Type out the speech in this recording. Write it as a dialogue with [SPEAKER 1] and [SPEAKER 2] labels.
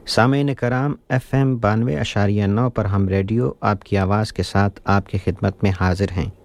[SPEAKER 1] सामीन कराम FM 92.9 पर हम रेडियो आपकी आवाज़ के साथ आपकी खिदमत में हाजिर हैं।